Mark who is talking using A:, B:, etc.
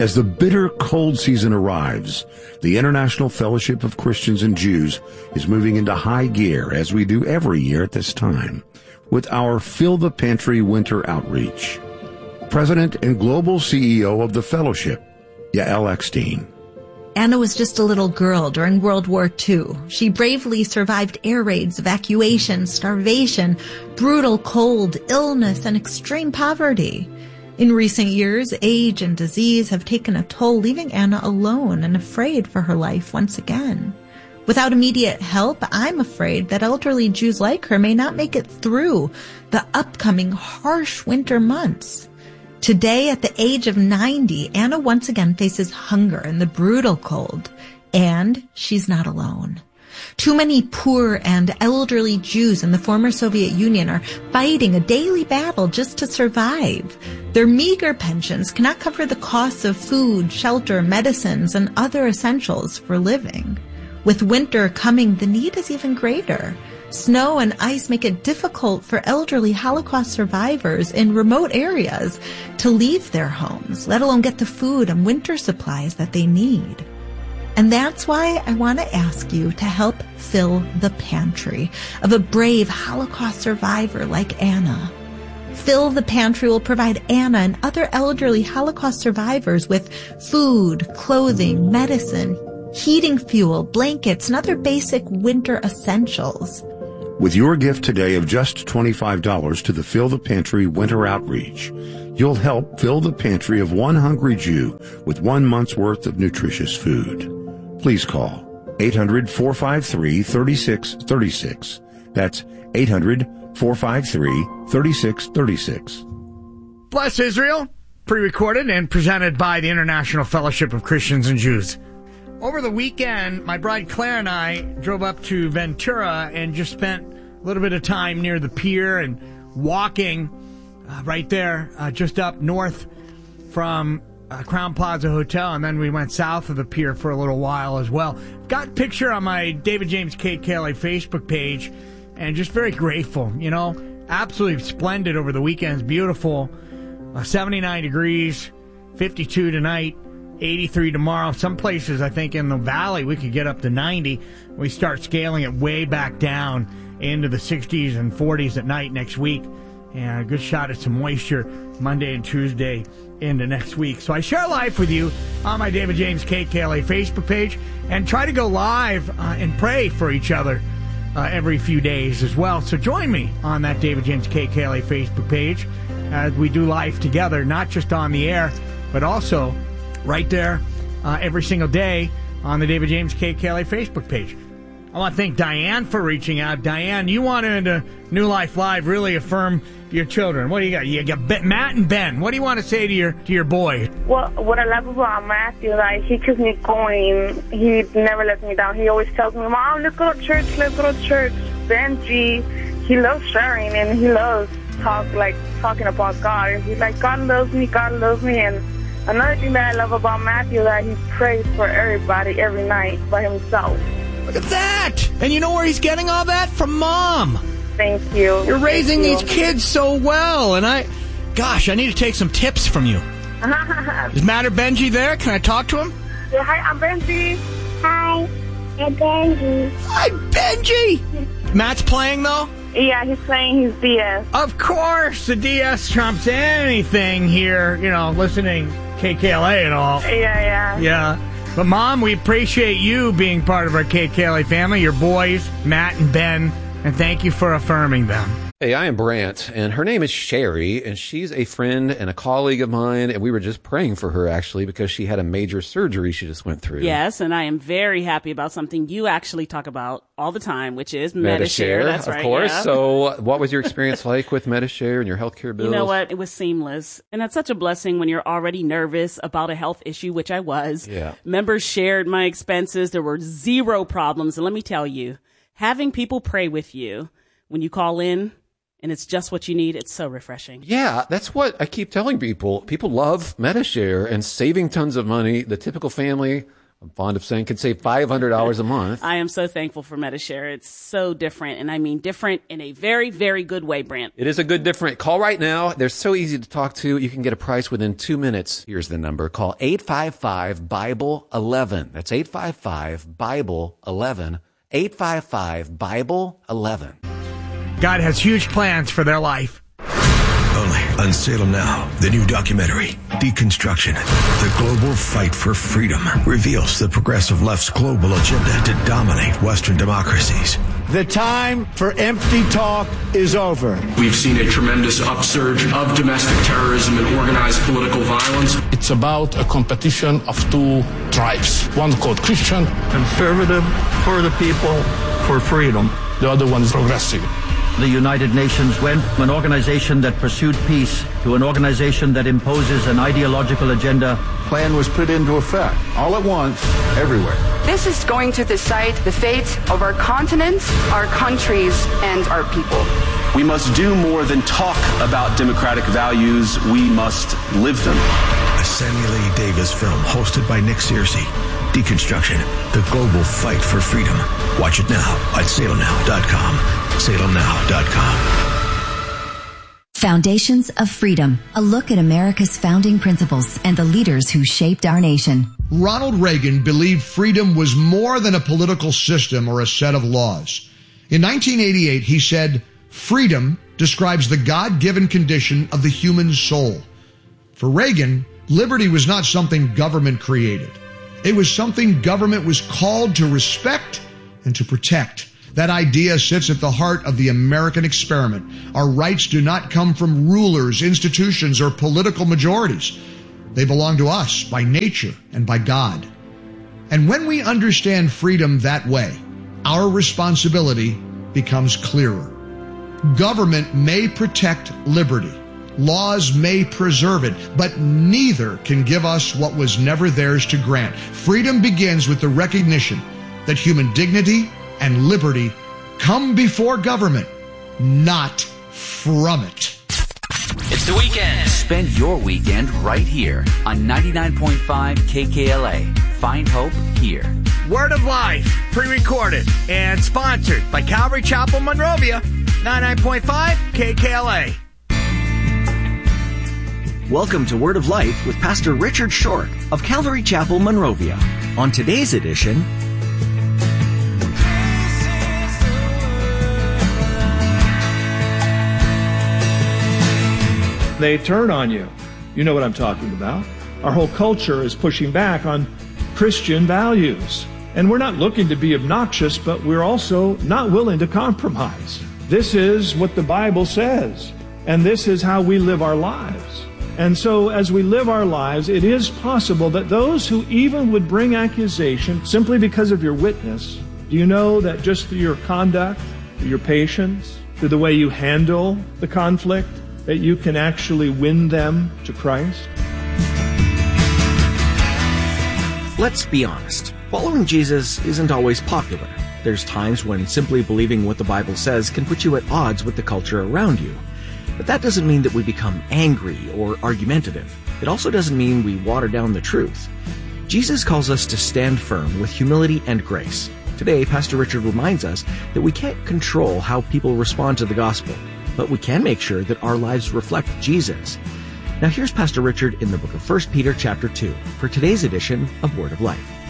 A: As the bitter cold season arrives, the International Fellowship of Christians and Jews is moving into high gear, as we do every year at this time, with our Fill the Pantry Winter Outreach. President and Global CEO of the Fellowship, Yael Eckstein.
B: Anna was just a little girl during World War II. She bravely survived air raids, evacuation, starvation, brutal cold, illness, and extreme poverty. In recent years, age and disease have taken a toll, leaving Anna alone and afraid for her life once again. Without immediate help, I'm afraid that elderly Jews like her may not make it through the upcoming harsh winter months. Today, at the age of 90, Anna once again faces hunger and the brutal cold, and she's not alone. Too many poor and elderly Jews in the former Soviet Union are fighting a daily battle just to survive. Their meager pensions cannot cover the costs of food, shelter, medicines, and other essentials for living. With winter coming, the need is even greater. Snow and ice make it difficult for elderly Holocaust survivors in remote areas to leave their homes, let alone get the food and winter supplies that they need. And that's why I want to ask you to help fill the pantry of a brave Holocaust survivor like Anna. Fill the Pantry will provide Anna and other elderly Holocaust survivors with food, clothing, medicine, heating fuel, blankets, and other basic winter essentials.
A: With your gift today of just $25 to the Fill the Pantry Winter Outreach, you'll help fill the pantry of one hungry Jew with 1 month's worth of nutritious food. Please call 800-453-3636. That's 800-453-3636.
C: Bless Israel, pre-recorded and presented by the International Fellowship of Christians and Jews. Over the weekend, my bride Claire and I drove up to Ventura and just spent a little bit of time near the pier and walking right there, just up north from Crown Plaza Hotel, and then we went south of the pier for a little while as well. Got a picture on my David James KKLA Facebook page, and just very grateful, absolutely splendid over the weekend. It's beautiful, 79 degrees, 52 tonight, 83 tomorrow. Some places, I think, in the valley, we could get up to 90. We start scaling it way back down into the 60s and 40s at night next week. And a good shot at some moisture Monday and Tuesday into next week. So I share life with you on my David James KKLA Facebook page and try to go live and pray for each other every few days as well. So join me on that David James KKLA Facebook page as we do life together, not just on the air, but also right there every single day on the David James KKLA Facebook page. I want to thank Diane for reaching out. Diane, you wanted to New Life Live really affirm your children. What do you got? You got Matt and Ben. What do you want to say to your boy?
D: Well, what I love about Matthew, he keeps me going. He never lets me down. He always tells me, Mom, let's go to church, let's go to church. Benji, he loves sharing, and he loves talking about God. He's like, God loves me, and another thing that I love about Matthew is that he prays for everybody every night by himself.
C: Look at that! And you know where he's getting all that? From Mom.
D: Thank you.
C: You're raising these kids so well, and I need to take some tips from you. Is Matt or Benji there? Can I talk to him?
D: Yeah, hi, I'm Benji.
E: Hi, I'm Benji.
C: Hi, Benji! Matt's playing, though?
D: Yeah, he's playing his DS.
C: Of course, the DS trumps anything here, listening KKLA and all.
D: Yeah.
C: Yeah. But, Mom, we appreciate you being part of our KKLA family, your boys, Matt and Ben, and thank you for affirming them.
F: Hey, I am Brant, and her name is Sherry, and she's a friend and a colleague of mine, and we were just praying for her, actually, because she had a major surgery she just went through.
G: Yes, and I am very happy about something you actually talk about all the time, which is Medi-Share. That's right,
F: of course.
G: Yeah.
F: So what was your experience like with Medi-Share and your healthcare bills?
G: You know what? It was seamless, and that's such a blessing when you're already nervous about a health issue, which I was.
F: Yeah.
G: Members shared my expenses. There were zero problems, and let me tell you, having people pray with you when you call in, and it's just what you need, it's so refreshing.
F: Yeah, that's what I keep telling people. People love Medi-Share and saving tons of money. The typical family I'm fond of saying can save $500 a month.
G: I am so thankful for Medi-Share. It's so different, and I mean different in a very, very good way, Brant.
F: It is a good different. Call right now. They're so easy to talk to. You can get a price within 2 minutes. Here's the number. Call 855-BIBLE-11. That's 855-BIBLE-11. 855-BIBLE-11.
C: God has huge plans for their life.
H: Only on Salem Now, the new documentary, Deconstruction, the global fight for freedom, reveals the progressive left's global agenda to dominate Western democracies.
I: The time for empty talk is over.
J: We've seen a tremendous upsurge of domestic terrorism and organized political violence.
K: It's about a competition of two tribes, one called Christian,
L: conservative, for the people, for freedom.
K: The other one is progressive.
L: The United Nations went from an organization that pursued peace to an organization that imposes an ideological agenda.
I: Plan was put into effect, all at once, everywhere.
M: This is going to decide the fate of our continent, our countries, and our people.
N: We must do more than talk about democratic values. We must live them.
H: A Samuel A. Davis film hosted by Nick Searcy. Deconstruction, the global fight for freedom. Watch it now at salemnow.com. salemnow.com.
O: Foundations of Freedom, a look at America's founding principles and the leaders who shaped our nation.
P: Ronald Reagan believed freedom was more than a political system or a set of laws. In 1988, he said, "Freedom describes the God-given condition of the human soul." For Reagan, liberty was not something government created. It was something government was called to respect and to protect. That idea sits at the heart of the American experiment. Our rights do not come from rulers, institutions, or political majorities. They belong to us by nature and by God. And when we understand freedom that way, our responsibility becomes clearer. Government may protect liberty. Laws may preserve it, but neither can give us what was never theirs to grant. Freedom begins with the recognition that human dignity and liberty come before government, not from it.
Q: It's the weekend. Spend your weekend right here on 99.5 KKLA. Find hope here.
C: Word of Life, pre-recorded and sponsored by Calvary Chapel, Monrovia, 99.5 KKLA.
R: Welcome to Word of Life with Pastor Richard Short of Calvary Chapel, Monrovia. On today's edition,
S: they turn on you. You know what I'm talking about. Our whole culture is pushing back on Christian values. And we're not looking to be obnoxious, but we're also not willing to compromise. This is what the Bible says, and this is how we live our lives. And so as we live our lives, it is possible that those who even would bring accusation simply because of your witness, do you know that just through your conduct, through your patience, through the way you handle the conflict, that you can actually win them to Christ?
R: let's be honest. Following Jesus isn't always popular. There's times when simply believing what the Bible says can put you at odds with the culture around you. But that doesn't mean that we become angry or argumentative. It also doesn't mean we water down the truth. Jesus calls us to stand firm with humility and grace. Today, Pastor Richard reminds us that we can't control how people respond to the gospel, but we can make sure that our lives reflect Jesus. Now here's Pastor Richard in the book of 1 Peter chapter 2 for today's edition of Word of Life.